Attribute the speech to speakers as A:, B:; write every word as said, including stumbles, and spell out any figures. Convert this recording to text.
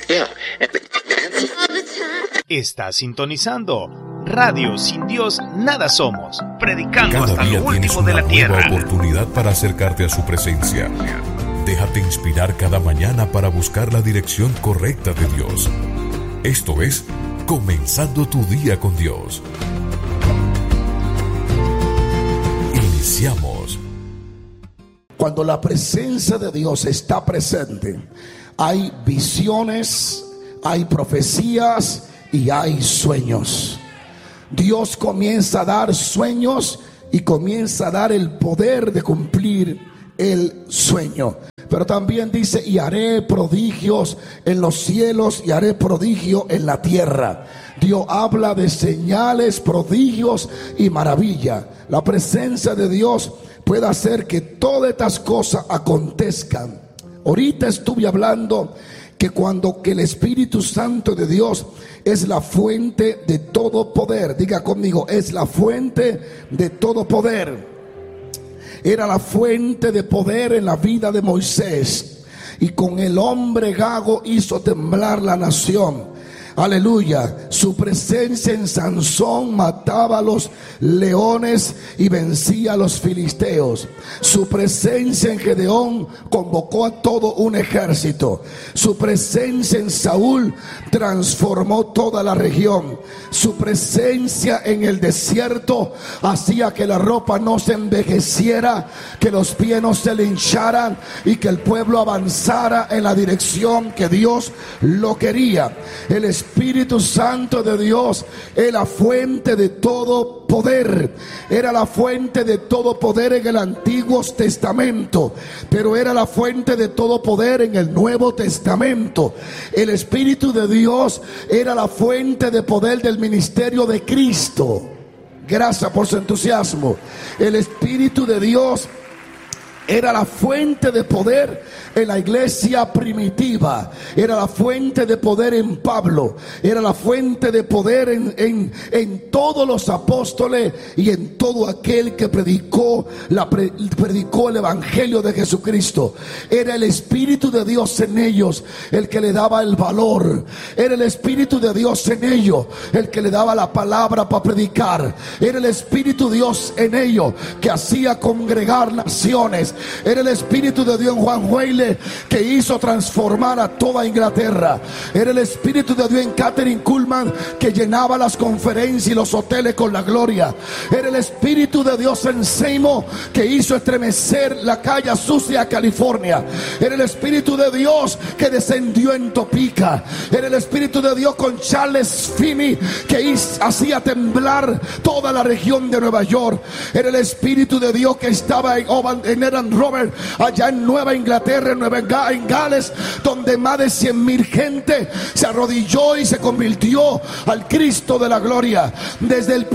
A: Estás sintonizando Radio Sin Dios Nada Somos, predicando hasta lo último de la tierra.
B: Cada día tienes una nueva oportunidad para acercarte a su presencia. Déjate inspirar cada mañana para buscar la dirección correcta de Dios. Esto es Comenzando tu Día con Dios. Iniciamos.
C: Cuando la presencia de Dios está presente, hay visiones, hay profecías y hay sueños. Dios comienza a dar sueños y comienza a dar el poder de cumplir el sueño. Pero también dice: y haré prodigios en los cielos y haré prodigio en la tierra. Dios habla de señales, prodigios y maravilla. La presencia de Dios puede hacer que todas estas cosas acontezcan. Ahorita estuve hablando que cuando que el Espíritu Santo de Dios es la fuente de todo poder. Diga conmigo: es la fuente de todo poder. Era la fuente de poder en la vida de Moisés, y con el hombre gago hizo temblar la nación. Aleluya. Su presencia en Sansón mataba a los leones y vencía a los filisteos. Su presencia en Gedeón convocó a todo un ejército. Su presencia en Saúl transformó toda la región. Su presencia en el desierto hacía que la ropa no se envejeciera, que los pies no se le hincharan y que el pueblo avanzara en la dirección que Dios lo quería. El Espíritu Santo de Dios es la fuente de todo poder. Era la fuente de todo poder en el Antiguo Testamento, pero era la fuente de todo poder en el Nuevo Testamento. El Espíritu de Dios era la fuente de poder del ministerio de Cristo. Gracias por su entusiasmo. El Espíritu de Dios era la fuente de poder en la iglesia primitiva. Era la fuente de poder en Pablo. Era la fuente de poder en, en, en todos los apóstoles y en todo aquel que predicó, la, predicó el evangelio de Jesucristo. Era el Espíritu de Dios en ellos el que le daba el valor. Era el Espíritu de Dios en ellos el que le daba la palabra para predicar. Era el Espíritu de Dios en ellos que hacía congregar naciones. Era el Espíritu de Dios en Juan Weile que hizo transformar a toda Inglaterra. Era el Espíritu de Dios en Catherine Kuhlman que llenaba las conferencias y los hoteles con la gloria. Era el Espíritu de Dios en Seymour que hizo estremecer la calle sucia California. Era el Espíritu de Dios que descendió en Topeka. Era el Espíritu de Dios con Charles Finney que hizo, hacía temblar toda la región de Nueva York. Era el Espíritu de Dios que estaba en, en Eran Robert, allá en Nueva Inglaterra, en, Nueva, en Gales, donde más de cien mil gente se arrodilló y se convirtió al Cristo de la gloria. Desde el